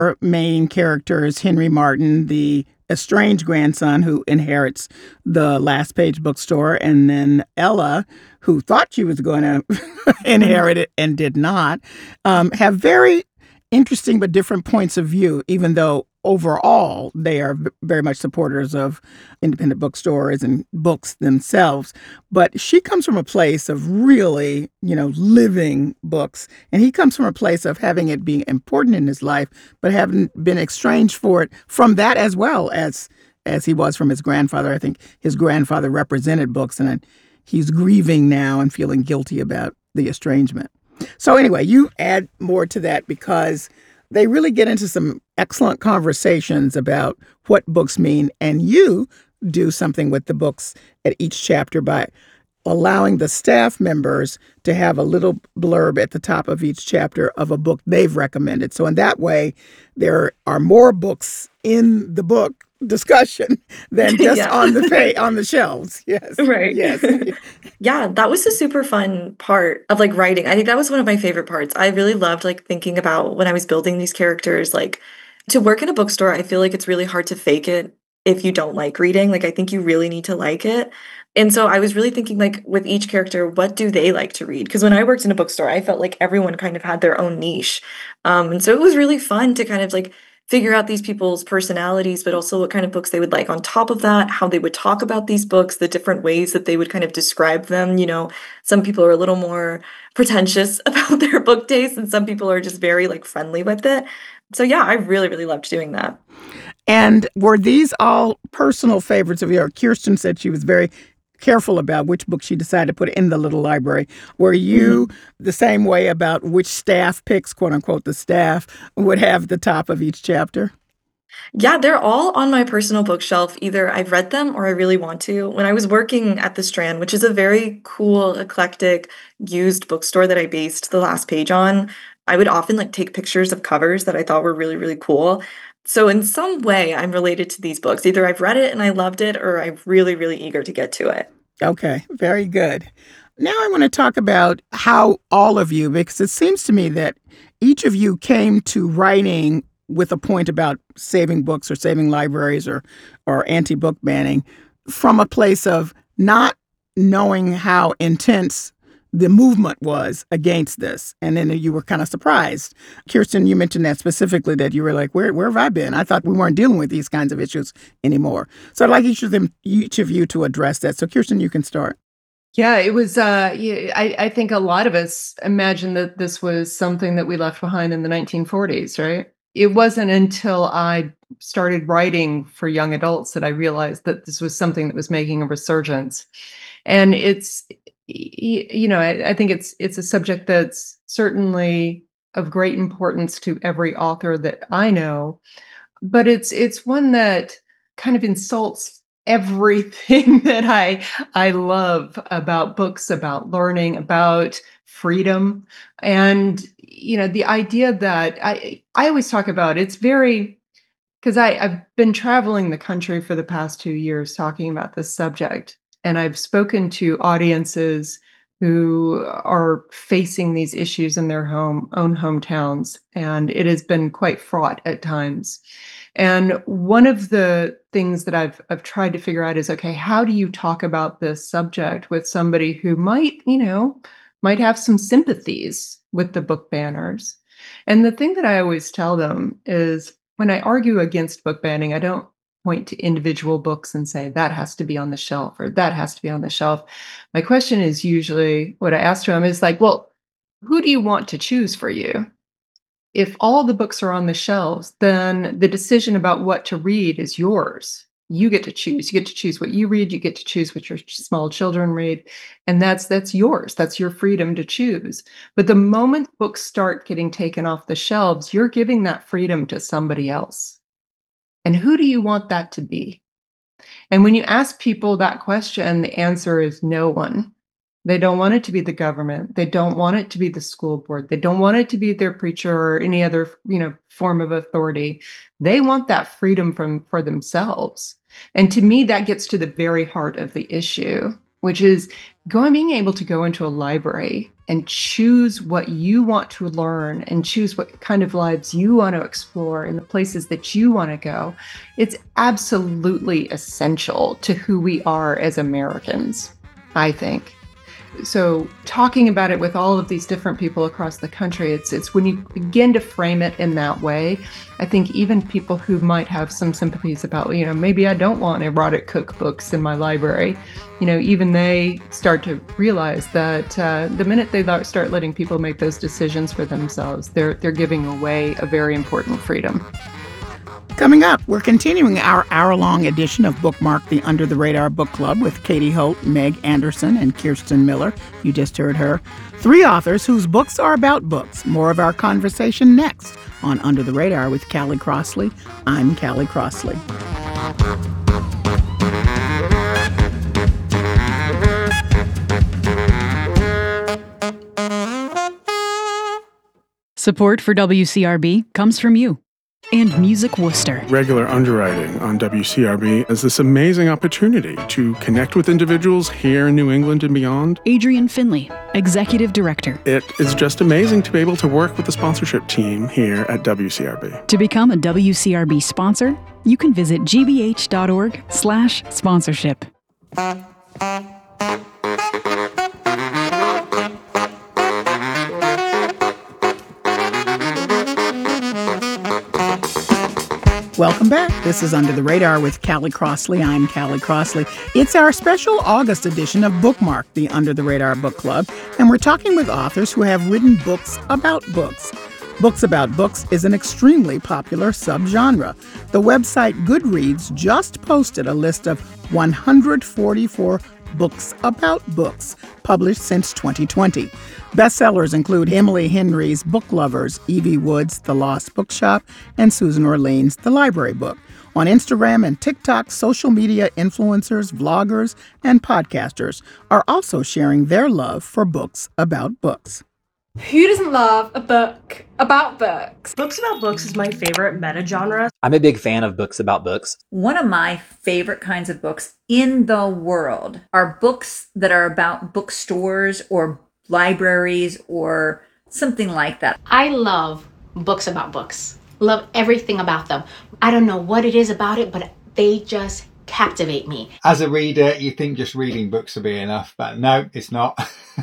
Our main character is Henry Martin, the estranged grandson who inherits the Last Page bookstore, and then Ella, who thought she was going to inherit it and did not, have very interesting but different points of view, even though overall they are very much supporters of independent bookstores and books themselves. But she comes from a place of really, living books. And he comes from a place of having it being important in his life, but having been estranged for it from that as well as he was from his grandfather. I think his grandfather represented books, and he's grieving now and feeling guilty about the estrangement. So anyway, you add more to that because they really get into some excellent conversations about what books mean, and you do something with the books at each chapter by allowing the staff members to have a little blurb at the top of each chapter of a book they've recommended. So in that way, there are more books in the book discussion than just on the shelves. Yes. Right. Yes. Yeah, that was a super fun part of like writing. I think that was one of my favorite parts. I really loved like thinking about when I was building these characters, like to work in a bookstore, I feel like it's really hard to fake it if you don't like reading. Like I think you really need to like it. And so I was really thinking like with each character, what do they like to read? Because when I worked in a bookstore, I felt like everyone kind of had their own niche. And so it was really fun to kind of like figure out these people's personalities, but also what kind of books they would like on top of that, how they would talk about these books, the different ways that they would kind of describe them. Some people are a little more pretentious about their book taste, and some people are just very like friendly with it. So yeah, I really, really loved doing that. And were these all personal favorites of yours? Kirsten said she was very careful about which book she decided to put in the little library. Were you the same way about which staff picks, quote unquote, the staff would have the top of each chapter? Yeah, they're all on my personal bookshelf. Either I've read them or I really want to. When I was working at the Strand, which is a very cool, eclectic, used bookstore that I based the last page on, I would often like take pictures of covers that I thought were really, really cool. So in some way, I'm related to these books. Either I've read it and I loved it, or I'm really, really eager to get to it. Okay, very good. Now I want to talk about how all of you, because it seems to me that each of you came to writing with a point about saving books or saving libraries or anti-book banning from a place of not knowing how intense the movement was against this. And then you were kind of surprised. Kirsten, you mentioned that specifically, that you were like, where have I been? I thought we weren't dealing with these kinds of issues anymore. So I'd like each of you to address that. So Kirsten, you can start. Yeah, it was, yeah, I think a lot of us imagined that this was something that we left behind in the 1940s, right? It wasn't until I started writing for young adults that I realized that this was something that was making a resurgence. And I think it's a subject that's certainly of great importance to every author that I know, but it's one that kind of insults everything that I love about books, about learning, about freedom. And the idea that I always talk about, it's very, because I've been traveling the country for the past 2 years talking about this subject, and I've spoken to audiences who are facing these issues in their own hometowns, and it has been quite fraught at times. And one of the things that I've tried to figure out is, okay, how do you talk about this subject with somebody who might have some sympathies with the book banners? And the thing that I always tell them is, when I argue against book banning, I don't point to individual books and say that has to be on the shelf or that has to be on the shelf. My question is usually, what I ask them is like, well, who do you want to choose for you? If all the books are on the shelves, then the decision about what to read is yours. You get to choose. You get to choose what you read. You get to choose what your small children read, and that's yours. That's your freedom to choose. But the moment books start getting taken off the shelves, you're giving that freedom to somebody else. And who do you want that to be? And when you ask people that question, the answer is no one. They don't want it to be the government. They don't want it to be the school board. They don't want it to be their preacher or any other, form of authority. They want that freedom for themselves. And to me, that gets to the very heart of the issue, which is being able to go into a library and choose what you want to learn and choose what kind of lives you want to explore and the places that you want to go, it's absolutely essential to who we are as Americans, I think. So talking about it with all of these different people across the country, it's when you begin to frame it in that way, I think even people who might have some sympathies about, maybe I don't want erotic cookbooks in my library, even they start to realize that the minute they start letting people make those decisions for themselves, they're giving away a very important freedom. Coming up, we're continuing our hour-long edition of Bookmark, the Under the Radar Book Club with Katie Holt, Meg Anderson, and Kirsten Miller. You just heard her. 3 authors whose books are about books. More of our conversation next on Under the Radar with Callie Crossley. I'm Callie Crossley. Support for WCRB comes from you and Music Worcester. Regular underwriting on WCRB is this amazing opportunity to connect with individuals here in New England and beyond. Adrian Finley, Executive Director. It is just amazing to be able to work with the sponsorship team here at WCRB. To become a WCRB sponsor, you can visit gbh.org/sponsorship. Welcome back. This is Under the Radar with Callie Crossley. I'm Callie Crossley. It's our special August edition of Bookmark, the Under the Radar Book Club, and we're talking with authors who have written books about books. Books about books is an extremely popular subgenre. The website Goodreads just posted a list of 144 books about books published since 2020. Bestsellers include Emily Henry's Book Lovers, Evie Wood's The Lost Bookshop, and Susan Orlean's The Library Book. On Instagram and TikTok, social media influencers, vloggers, and podcasters are also sharing their love for books about books. Who doesn't love a book about books? Books about books is my favorite meta-genre. I'm a big fan of books about books. One of my favorite kinds of books in the world are books that are about bookstores or libraries or something like that. I love books about books. Love everything about them. I don't know what it is about it, but they just captivate me. As a reader, you think just reading books will be enough, but no, it's not.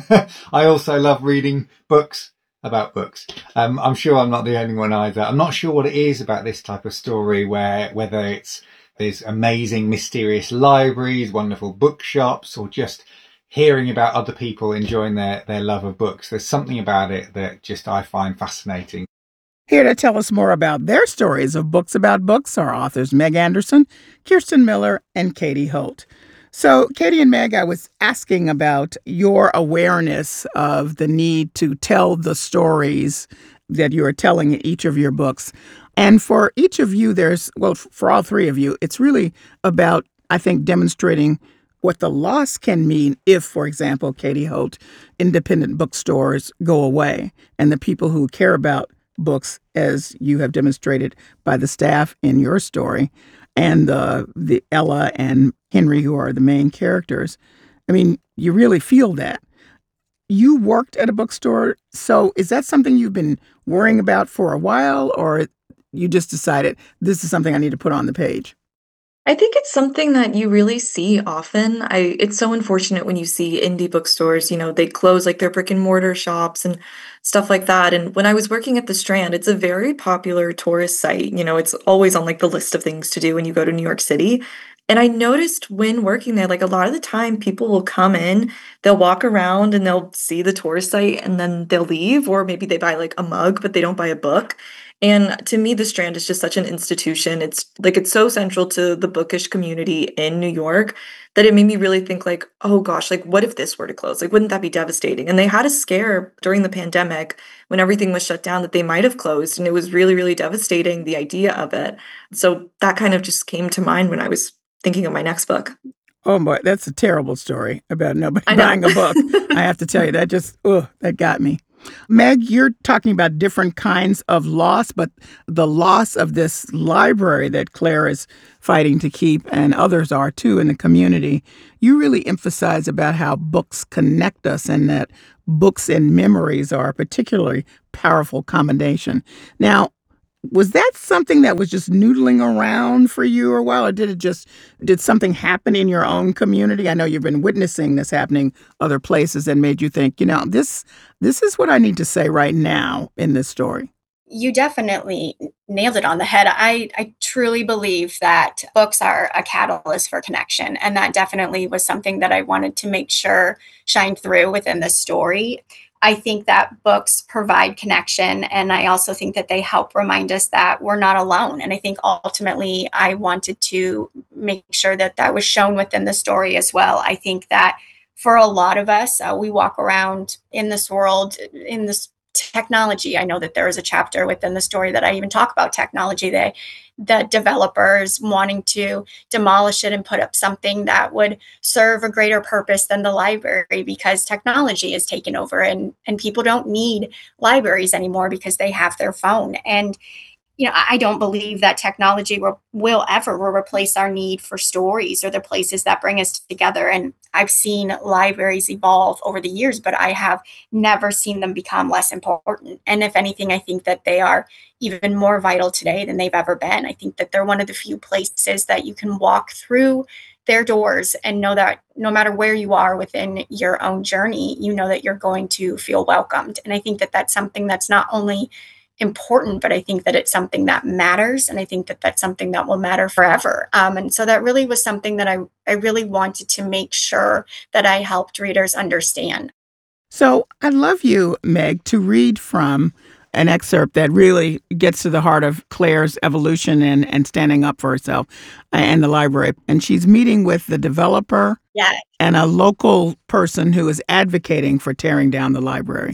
I also love reading books about books. I'm sure I'm not the only one either. I'm not sure what it is about this type of story whether it's these amazing, mysterious libraries, wonderful bookshops, or just hearing about other people enjoying their love of books. There's something about it that just I find fascinating. Here to tell us more about their stories of books about books are authors Meg Anderson, Kirsten Miller, and Katie Holt. So, Katie and Meg, I was asking about your awareness of the need to tell the stories that you are telling in each of your books. And for each of you, for all 3 of you, it's really about, I think, demonstrating what the loss can mean if, for example, Katie Holt, independent bookstores go away and the people who care about books, as you have demonstrated by the staff in your story, and the Ella and Henry, who are the main characters. I mean, you really feel that. You worked at a bookstore, so is that something you've been worrying about for a while, or you just decided this is something I need to put on the page? I think it's something that you really see often. It's so unfortunate when you see indie bookstores, they close like their brick and mortar shops and stuff like that. And when I was working at the Strand, it's a very popular tourist site. It's always on like the list of things to do when you go to New York City. And I noticed when working there, like a lot of the time people will come in, they'll walk around and they'll see the tourist site and then they'll leave, or maybe they buy like a mug, but they don't buy a book. And to me, the Strand is just such an institution. It's so central to the bookish community in New York that it made me really think like, oh gosh, like what if this were to close? Like, wouldn't that be devastating? And they had a scare during the pandemic when everything was shut down that they might have closed. And it was really, really devastating, the idea of it. So that kind of just came to mind when I was thinking of my next book. Oh boy, that's a terrible story about nobody buying a book. I have to tell you, that got me. Meg, you're talking about different kinds of loss, but the loss of this library that Claire is fighting to keep, and others are too in the community, you really emphasize about how books connect us and that books and memories are a particularly powerful combination. Now, was that something that was just noodling around for you a while, or did something happen in your own community? I know you've been witnessing this happening other places that made you think, this is what I need to say right now in this story. You definitely nailed it on the head. I truly believe that books are a catalyst for connection. And that definitely was something that I wanted to make sure shined through within the story. I think that books provide connection. And I also think that they help remind us that we're not alone. And I think ultimately I wanted to make sure that that was shown within the story as well. I think that for a lot of us, we walk around in this world, in this technology. I know that there is a chapter within the story that I even talk about technology. The developers wanting to demolish it and put up something that would serve a greater purpose than the library, because technology is taken over and people don't need libraries anymore because they have their phone. And I don't believe that technology will ever replace our need for stories or the places that bring us together. And I've seen libraries evolve over the years, but I have never seen them become less important. And if anything, I think that they are even more vital today than they've ever been. I think that they're one of the few places that you can walk through their doors and know that no matter where you are within your own journey, you know that you're going to feel welcomed. And I think that that's something that's not only important, but I think that it's something that matters. And I think that that's something that will matter forever. And so that really was something that I really wanted to make sure that I helped readers understand. So I'd love you, Meg, to read from an excerpt that really gets to the heart of Claire's evolution and standing up for herself and the library. And she's meeting with the developer and a local person who is advocating for tearing down the library.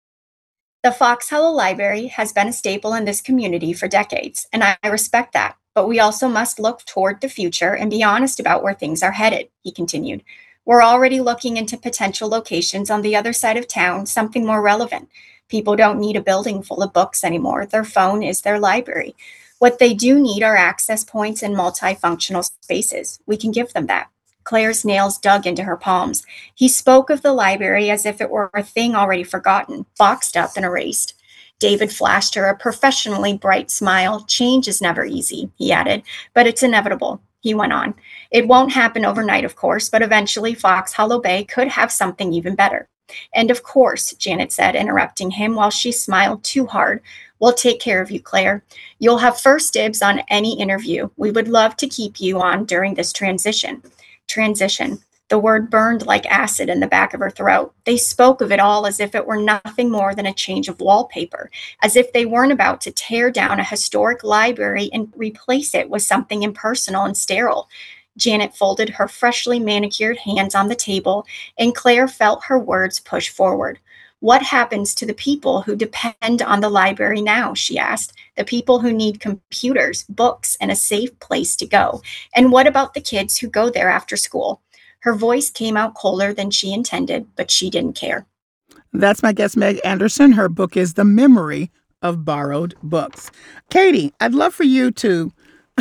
The Fox Hollow Library has been a staple in this community for decades, and I respect that. But we also must look toward the future and be honest about where things are headed, he continued. We're already looking into potential locations on the other side of town, something more relevant. People don't need a building full of books anymore. Their phone is their library. What they do need are access points and multifunctional spaces. We can give them that. Claire's nails dug into her palms. He spoke of the library as if it were a thing already forgotten, boxed up and erased. David flashed her a professionally bright smile. Change is never easy, he added, but it's inevitable, he went on. It won't happen overnight, of course, but eventually Fox Hollow Bay could have something even better. And of course, Janet said, interrupting him while she smiled too hard. We'll take care of you, Claire. You'll have first dibs on any interview. We would love to keep you on during this transition. Transition. The word burned like acid in the back of her throat. They spoke of it all as if it were nothing more than a change of wallpaper, as if they weren't about to tear down a historic library and replace it with something impersonal and sterile. Janet folded her freshly manicured hands on the table, and Claire felt her words push forward. What happens to the people who depend on the library now, she asked. The people who need computers, books, and a safe place to go. And what about the kids who go there after school? Her voice came out colder than she intended, but she didn't care. That's my guest, Meg Anderson. Her book is The Memory of Borrowed Books. Katie, I'd love for you to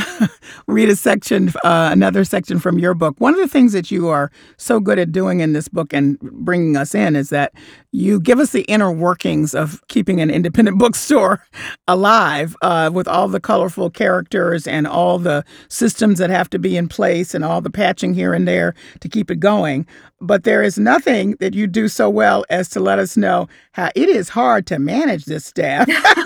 read another section from your book. One of the things that you are so good at doing in this book and bringing us in is that you give us the inner workings of keeping an independent bookstore alive with all the colorful characters and all the systems that have to be in place and all the patching here and there to keep it going. But there is nothing that you do so well as to let us know how it is hard to manage this staff.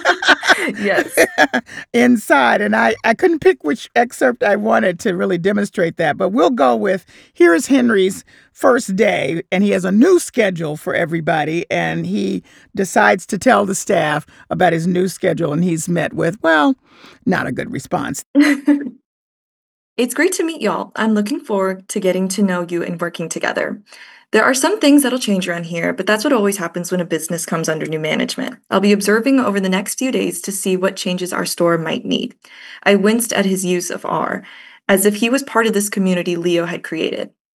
Yes. Inside. And I couldn't pick which excerpt I wanted to really demonstrate that, but we'll go with, here's Henry's first day, and he has a new schedule for everybody, and he decides to tell the staff about his new schedule, and he's met with, well, not a good response. It's great to meet y'all. I'm looking forward to getting to know you and working together. There are some things that'll change around here, but that's what always happens when a business comes under new management. I'll be observing over the next few days to see what changes our store might need. I winced at his use of R, as if he was part of this community Leo had created.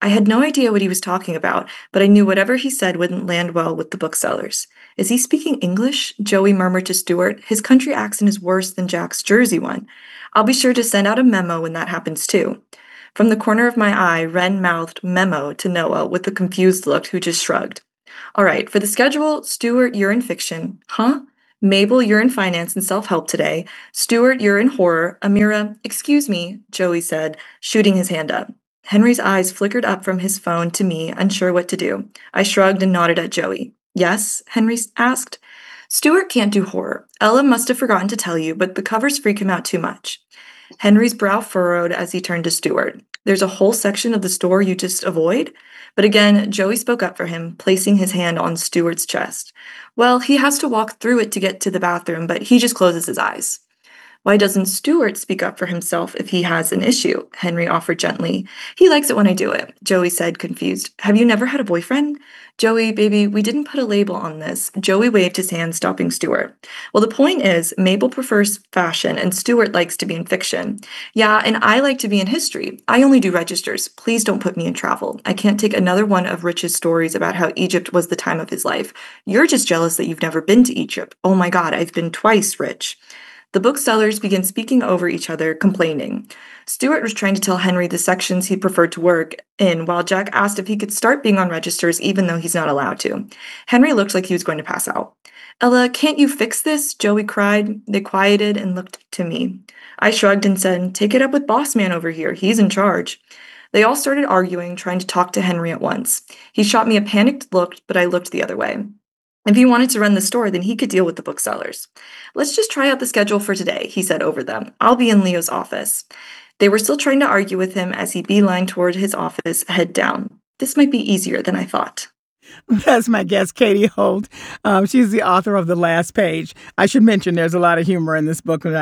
I had no idea what he was talking about, but I knew whatever he said wouldn't land well with the booksellers. Is he speaking English? Joey murmured to Stuart. His country accent is worse than Jack's Jersey one. I'll be sure to send out a memo when that happens too. From the corner of my eye, Wren mouthed memo to Noah with a confused look, who just shrugged. All right, for the schedule, Stuart, you're in fiction. Huh? Mabel, you're in finance and self-help today. Stuart, you're in horror. Amira, excuse me, Joey said, shooting his hand up. Henry's eyes flickered up from his phone to me, unsure what to do. I shrugged and nodded at Joey. Yes? Henry asked. Stuart can't do horror. Ella must have forgotten to tell you, but the covers freak him out too much. Henry's brow furrowed as he turned to Stuart. There's a whole section of the store you just avoid? But again, Joey spoke up for him, placing his hand on Stuart's chest. Well, he has to walk through it to get to the bathroom, but he just closes his eyes. Why doesn't Stuart speak up for himself if he has an issue? Henry offered gently. He likes it when I do it, Joey said, confused. Have you never had a boyfriend? Joey, baby, we didn't put a label on this. Joey waved his hand, stopping Stuart. Well, the point is, Mabel prefers fashion and Stuart likes to be in fiction. Yeah, and I like to be in history. I only do registers. Please don't put me in travel. I can't take another one of Rich's stories about how Egypt was the time of his life. You're just jealous that you've never been to Egypt. Oh my God, I've been twice, Rich. The booksellers began speaking over each other, complaining. Stuart was trying to tell Henry the sections he preferred to work in, while Jack asked if he could start being on registers even though he's not allowed to. Henry looked like he was going to pass out. Ella, can't you fix this? Joey cried. They quieted and looked to me. I shrugged and said, take it up with Boss Man over here. He's in charge. They all started arguing, trying to talk to Henry at once. He shot me a panicked look, but I looked the other way. If he wanted to run the store, then he could deal with the booksellers. Let's just try out the schedule for today, he said over them. I'll be in Leo's office. They were still trying to argue with him as he beelined toward his office, head down. This might be easier than I thought. That's my guest, Katie Holt. She's the author of The Last Page. I should mention there's a lot of humor in this book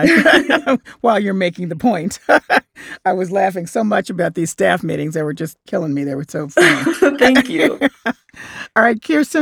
while you're making the point. I was laughing so much about these staff meetings. They were just killing me. They were so funny. Thank you. All right, Kirsten,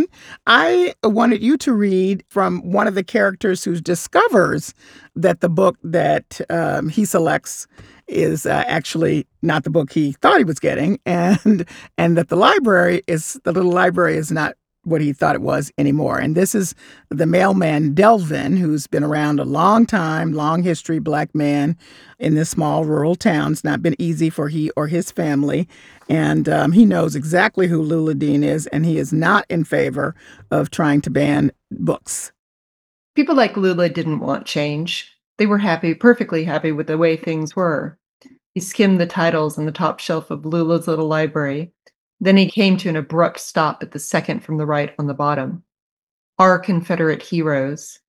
I wanted you to read from one of the characters who discovers that the book that he selects is actually not the book he thought he was getting, and that the little library is not what he thought it was anymore. And this is the mailman Delvin, who's been around a long time, long history, Black man in this small rural town. It's not been easy for he or his family. And he knows exactly who Lula Dean is, and he is not in favor of trying to ban books. People like Lula didn't want change. They were happy, perfectly happy with the way things were. He skimmed the titles on the top shelf of Lula's little library. Then he came to an abrupt stop at the second from the right on the bottom. Our Confederate heroes.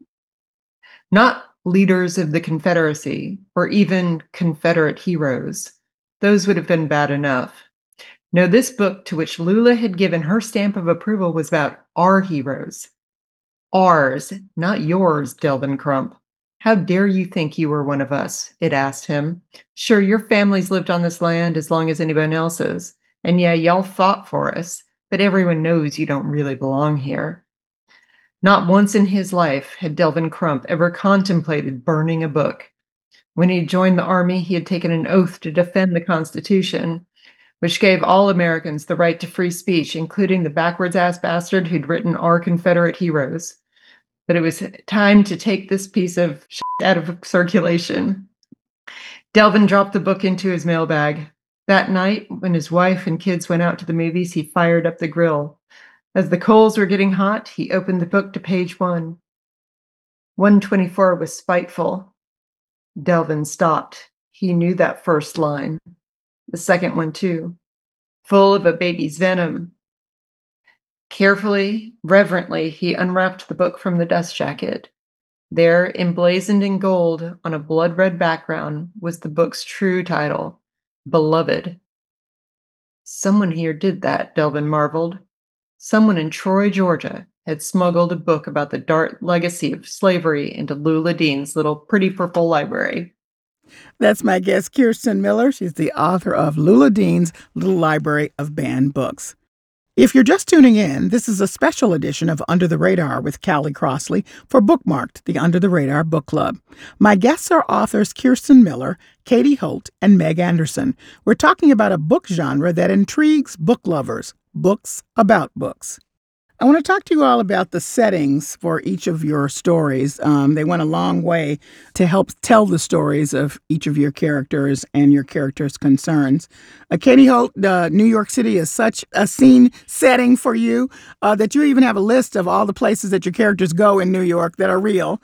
Not leaders of the Confederacy, or even Confederate heroes. Those would have been bad enough. No, this book, to which Lula had given her stamp of approval, was about our heroes. Ours, not yours, Delvin Crump. How dare you think you were one of us? It asked him. Sure, your family's lived on this land as long as anyone else's. And yeah, y'all fought for us, but everyone knows you don't really belong here. Not once in his life had Delvin Crump ever contemplated burning a book. When he joined the Army, he had taken an oath to defend the Constitution, which gave all Americans the right to free speech, including the backwards-ass bastard who'd written Our Confederate Heroes. But it was time to take this piece of shit out of circulation. Delvin dropped the book into his mailbag. That night, when his wife and kids went out to the movies, he fired up the grill. As the coals were getting hot, he opened the book to page 1. 124 was spiteful. Delvin stopped. He knew that first line. The second one, too. Full of a baby's venom. Carefully, reverently, he unwrapped the book from the dust jacket. There, emblazoned in gold on a blood-red background, was the book's true title, Beloved. Someone here did that, Delvin marveled. Someone in Troy, Georgia, had smuggled a book about the dark legacy of slavery into Lula Dean's little pretty purple library. That's my guest, Kirsten Miller. She's the author of Lula Dean's Little Library of Banned Books. If you're just tuning in, this is a special edition of Under the Radar with Callie Crossley for Bookmarked, the Under the Radar Book Club. My guests are authors Kirsten Miller, Katie Holt, and Meg Anderson. We're talking about a book genre that intrigues book lovers, books about books. I want to talk to you all about the settings for each of your stories. They went a long way to help tell the stories of each of your characters and your characters' concerns. Katie Holt, New York City is such a scene setting for you that you even have a list of all the places that your characters go in New York that are real.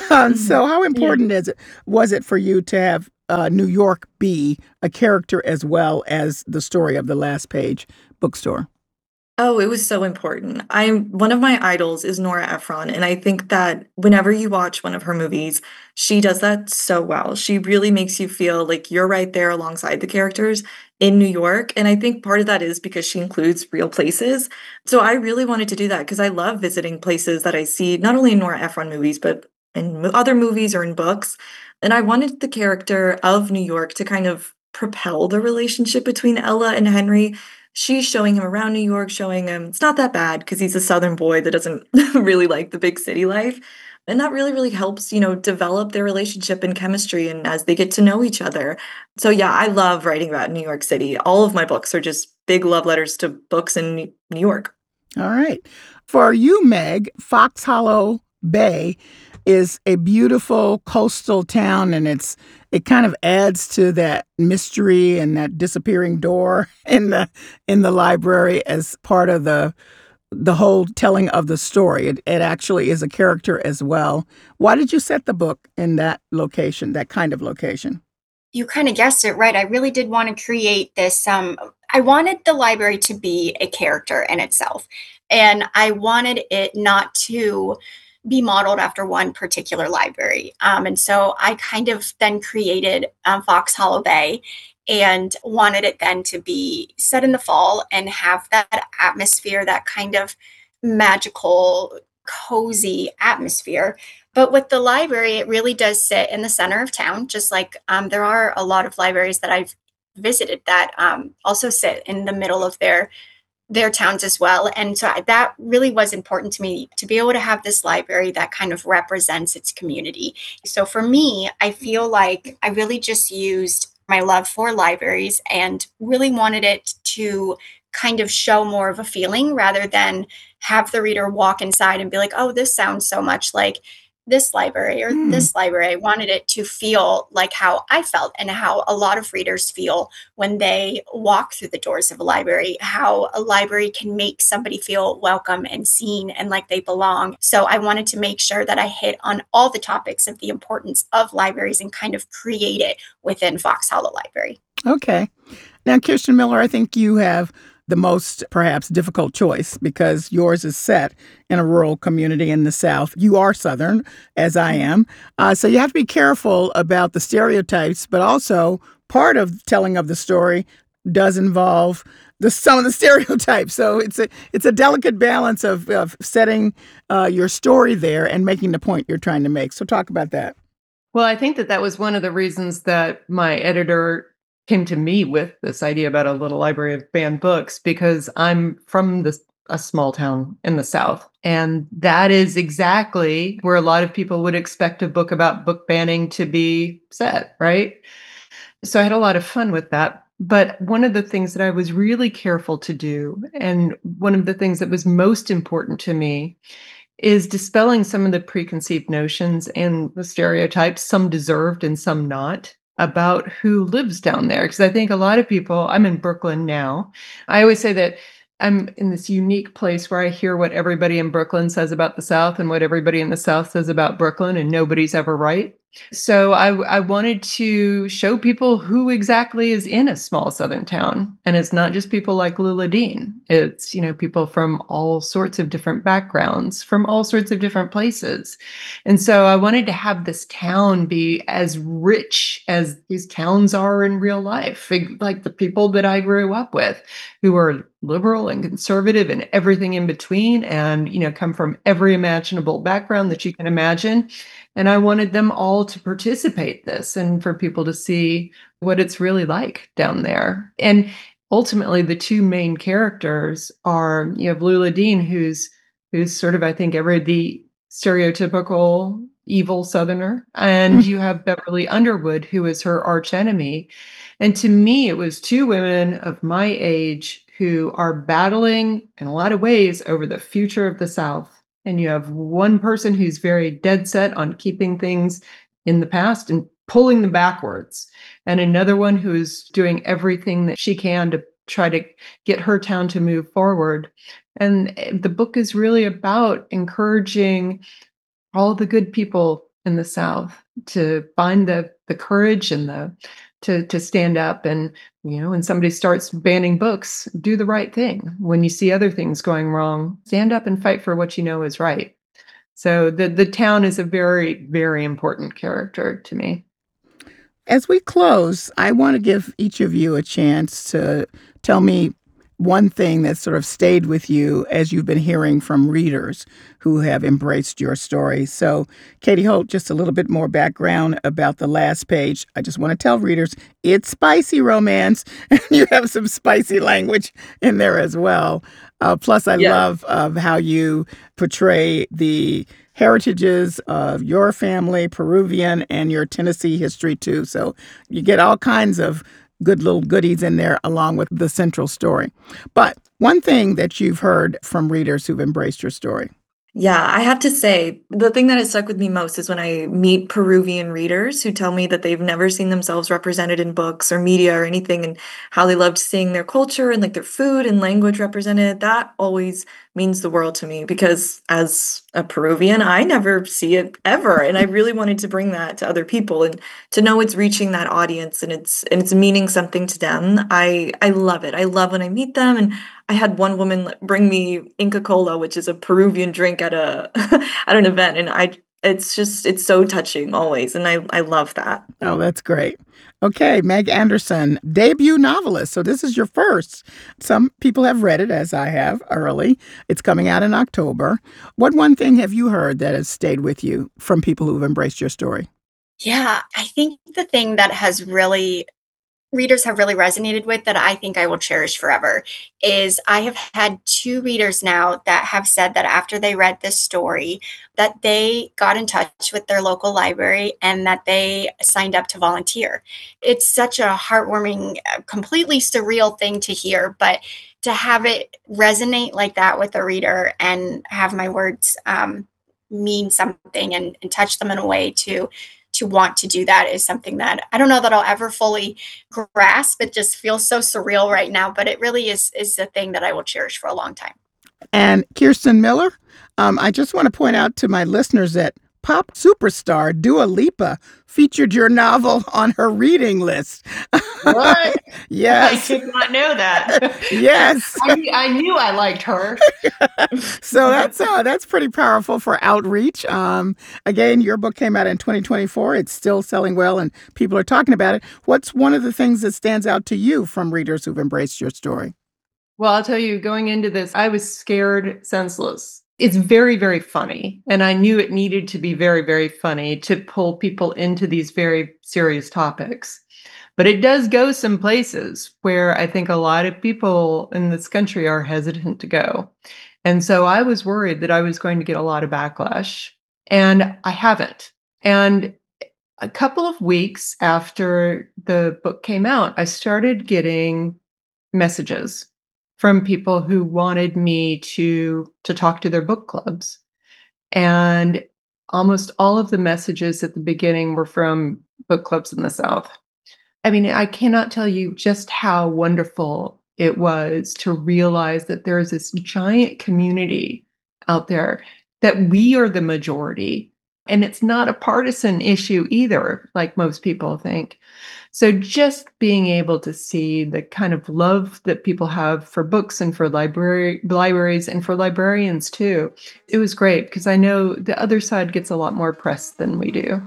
So how important was it for you to have New York be a character as well as the story of the Last Page bookstore? Oh, it was so important. One of my idols is Nora Ephron, and I think that whenever you watch one of her movies, she does that so well. She really makes you feel like you're right there alongside the characters in New York, and I think part of that is because she includes real places. So I really wanted to do that because I love visiting places that I see not only in Nora Ephron movies, but in other movies or in books. And I wanted the character of New York to kind of propel the relationship between Ella and Henry. She's showing him around New York, showing him it's not that bad because he's a Southern boy that doesn't really like the big city life. And that really, really helps, develop their relationship and chemistry and as they get to know each other. So yeah, I love writing about New York City. All of my books are just big love letters to books in New York. All right. For you, Meg, Fox Hollow Bay is a beautiful coastal town, and it kind of adds to that mystery and that disappearing door in the library as part of the whole telling of the story. It actually is a character as well. Why did you set the book in that location, that kind of location? You kind of guessed it right. I really did want to create this. I wanted the library to be a character in itself, and I wanted it not to be modeled after one particular library. And so I kind of then created Fox Hollow Bay and wanted it then to be set in the fall and have that atmosphere, that kind of magical, cozy atmosphere. But with the library, it really does sit in the center of town, just like there are a lot of libraries that I've visited that also sit in the middle of their towns as well. And so that really was important to me to be able to have this library that kind of represents its community. So for me, I feel like I really just used my love for libraries and really wanted it to kind of show more of a feeling rather than have the reader walk inside and be like, oh, this sounds so much like this library or this library. I wanted it to feel like how I felt and how a lot of readers feel when they walk through the doors of a library, how a library can make somebody feel welcome and seen and like they belong. So I wanted to make sure that I hit on all the topics of the importance of libraries and kind of create it within Fox Hollow Library. Okay. Now, Kirsten Miller, I think you have the most perhaps difficult choice because yours is set in a rural community in the South. You are Southern, as I am. So you have to be careful about the stereotypes, but also part of telling of the story does involve some of the stereotypes. So it's a delicate balance of setting your story there and making the point you're trying to make. So talk about that. Well, I think that was one of the reasons that my editor came to me with this idea about a little library of banned books, because I'm from a small town in the South. And that is exactly where a lot of people would expect a book about book banning to be set, right? So I had a lot of fun with that. But one of the things that I was really careful to do, and one of the things that was most important to me, is dispelling some of the preconceived notions and the stereotypes, some deserved and some not, about who lives down there. Because I think a lot of people, I'm in Brooklyn now. I always say that I'm in this unique place where I hear what everybody in Brooklyn says about the South and what everybody in the South says about Brooklyn, and nobody's ever right. So I wanted to show people who exactly is in a small Southern town. And it's not just people like Lula Dean. It's, people from all sorts of different backgrounds, from all sorts of different places. And so I wanted to have this town be as rich as these towns are in real life, like the people that I grew up with, who are liberal and conservative and everything in between, and, come from every imaginable background that you can imagine. And I wanted them all to participate this and for people to see what it's really like down there. And ultimately the two main characters are, you have Lula Dean, who's sort of, I think, the stereotypical evil Southerner, and you have Beverly Underwood, who is her archenemy. And to me, it was two women of my age who are battling in a lot of ways over the future of the South. And you have one person who's very dead set on keeping things in the past and pulling them backwards, and another one who's doing everything that she can to try to get her town to move forward. And the book is really about encouraging all the good people in the South to find the courage and to stand up. And, when somebody starts banning books, do the right thing. When you see other things going wrong, stand up and fight for what you know is right. So the town is a very, very important character to me. As we close, I want to give each of you a chance to tell me one thing that sort of stayed with you as you've been hearing from readers who have embraced your story. So, Katie Holt, just a little bit more background about the last page. I just want to tell readers it's spicy romance, and you have some spicy language in there as well. Plus, I love how you portray the heritages of your family, Peruvian, and your Tennessee history, too. So you get all kinds of good little goodies in there along with the central story. But one thing that you've heard from readers who've embraced your story. Yeah, I have to say, the thing that has stuck with me most is when I meet Peruvian readers who tell me that they've never seen themselves represented in books or media or anything, and how they loved seeing their culture and like their food and language represented. That always means the world to me, because as a Peruvian, I never see it ever. And I really wanted to bring that to other people, and to know it's reaching that audience and it's meaning something to them. I love it. I love when I meet them. And I had one woman bring me Inca Cola, which is a Peruvian drink at an event, and it's so touching always, and I love that. Oh, that's great. Okay, Meg Anderson, debut novelist. So this is your first. Some people have read it, as I have, early. It's coming out in October. What one thing have you heard that has stayed with you from people who've embraced your story? Yeah, I think the thing that readers have really resonated with, that I think I will cherish forever, is I have had 2 readers now that have said that after they read this story, that they got in touch with their local library and that they signed up to volunteer. It's such a heartwarming, completely surreal thing to hear, but to have it resonate like that with a reader and have my words mean something and touch them in a way to want to do that is something that I don't know that I'll ever fully grasp. It just feels so surreal right now, but it really is a thing that I will cherish for a long time. And Kirsten Miller, I just want to point out to my listeners that pop superstar Dua Lipa featured your novel on her reading list. What? Yes. I did not know that. Yes. I knew I liked her. So that's pretty powerful for outreach. Again, your book came out in 2024. It's still selling well and people are talking about it. What's one of the things that stands out to you from readers who've embraced your story? Well, I'll tell you, going into this, I was scared senseless. It's very, very funny. And I knew it needed to be very, very funny to pull people into these very serious topics. But it does go some places where I think a lot of people in this country are hesitant to go. And so I was worried that I was going to get a lot of backlash, and I haven't. And a couple of weeks after the book came out, I started getting messages from people who wanted me to talk to their book clubs. And almost all of the messages at the beginning were from book clubs in the South. I mean, I cannot tell you just how wonderful it was to realize that there is this giant community out there, that we are the majority. And it's not a partisan issue either, like most people think. So just being able to see the kind of love that people have for books and for libraries and for librarians too, it was great, because I know the other side gets a lot more press than we do.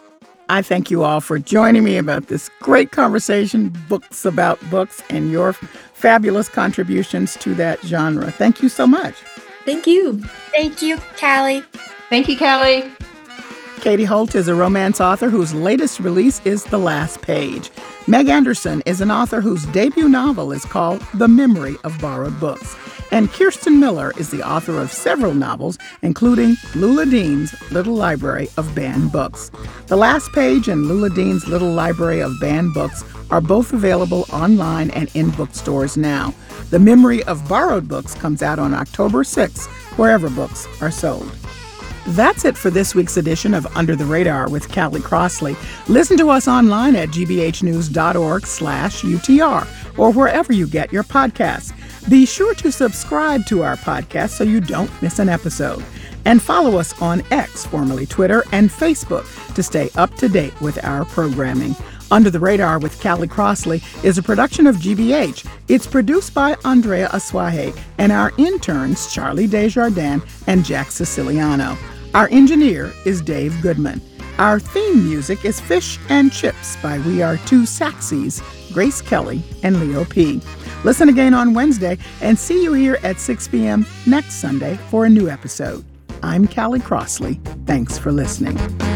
I thank you all for joining me about this great conversation, books about books, and your fabulous contributions to that genre. Thank you so much. Thank you. Thank you, Callie. Thank you, Callie. Katie Holt is a romance author whose latest release is The Last Page. Meg Anderson is an author whose debut novel is called The Memory of Borrowed Books. And Kirsten Miller is the author of several novels, including Lula Dean's Little Library of Banned Books. The Last Page and Lula Dean's Little Library of Banned Books are both available online and in bookstores now. The Memory of Borrowed Books comes out on October 6th, wherever books are sold. That's it for this week's edition of Under the Radar with Callie Crossley. Listen to us online at gbhnews.org/UTR or wherever you get your podcasts. Be sure to subscribe to our podcast so you don't miss an episode. And follow us on X, formerly Twitter, and Facebook to stay up to date with our programming. Under the Radar with Callie Crossley is a production of GBH. It's produced by Andrea Aswahe and our interns Charlie Desjardins and Jack Siciliano. Our engineer is Dave Goodman. Our theme music is Fish and Chips by We Are Two Saxies, Grace Kelly and Leo P. Listen again on Wednesday and see you here at 6 p.m. next Sunday for a new episode. I'm Callie Crossley. Thanks for listening.